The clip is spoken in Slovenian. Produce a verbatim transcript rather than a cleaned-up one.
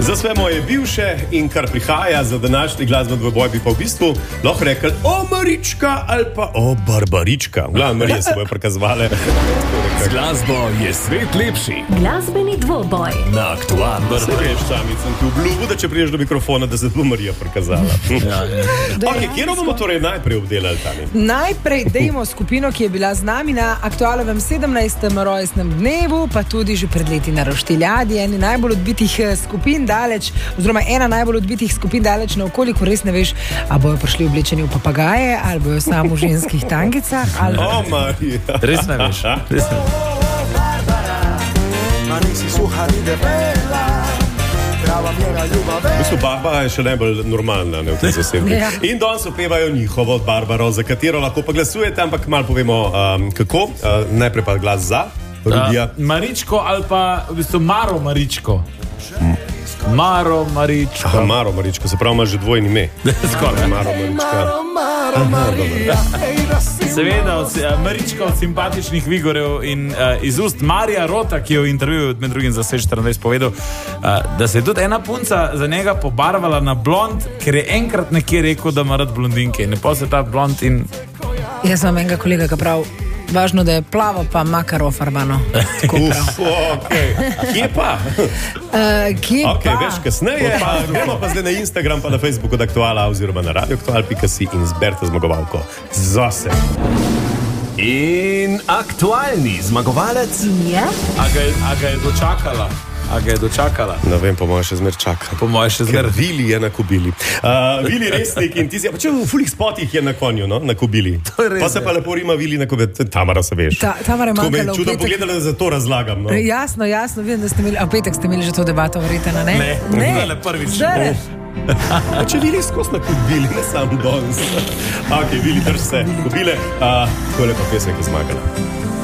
Za sve moje bivše in kar prihaja za današnji glasbeni dvoboj bi pa v bistvu lahko rekli o Marička ali pa o Barbarička. Glavno Marije se bojo prikazovale. Z glasbo je svet lepši. Glasbeni dvoboj Na aktualnem Se veš, sami sem ti obljubil, da če priješ do mikrofona, da se bo Marija prikazala. Ja, ja. Ok, kjer bomo torej najprej obdelali, Tani? Najprej dejmo skupino, ki je bila z nami na aktualnem sedemnajstem rojstnem dnevu, pa tudi že pred leti na Roštiljadi, eni najbolj odbitih skupin daleč, oziroma ena najbolj odbitih skupin daleč naokoli, ko res ne veš, a bojo prišli oblečeni v papagaje, ali bojo samo v ženskih tankicah, ali... O, Marija. Res ne veš. Res ne veš. V bistvu Barbara je še najbolj normalna, ne, v tej zasedbi. Ja. In danes opevajo njihovo Barbaro, za katero lahko pa glasujete, ampak malo povemo, um, kako. Uh, najprej pa glas za. Rudija. Uh, Maričko ali pa v bistvu Maro Maričko. Maro Maričko. Aha, Maro Maričko, se pravi, ima že dvojni ime. Skoraj. Maro Marička. Seveda, od, uh, Marička od simpatičnih Vigorev in uh, iz ust Marija Rota, ki je v intervjuju med drugim za Svet štiriindvajset povedal, uh, da se je tudi ena punca za njega pobarvala na blond, ker je enkrat nekje rekel, da ima rad blondinke. In pa se ta blond in... Jaz sem enega kolega, ki prav, važno, da je plavo, pa makaro farbano. Uf, ok. Kje pa? Uh, kje Ok, pa? veš, kasneje. Pa, gremo pa zdaj na Instagram, pa na Facebook od Aktuala oziroma na radio aktual pika si in zberite zmagovalko zase. In aktualni zmagovalec. je A ga je, a ga je dočakala? A ga je dočakala? Ne vem, po mojem še zmer čaka. Po mojem še Ker zmer. Vili je na kobili. Uh, Vili resnik in ti si, pa če v fulih spotih je na konju, no, na kobili. je res, Pa se ja. pa lepo rima Vili na kobili. Tamara se veš. Ta, Tamara je Tako me manjkala v čudno petek. pogledala, da za to razlagam. No. E, Jasno, jasno, vem, da ste imeli, a v petek ste imeli že to debato, verjetno, ne? Ne, ne, ne, prvič. Zdaj, Pa če Vili skozi na kobili, ne sam danes. Ok, Vili, drž se. Kobile, uh, tole pa pesem, ki je zmagala.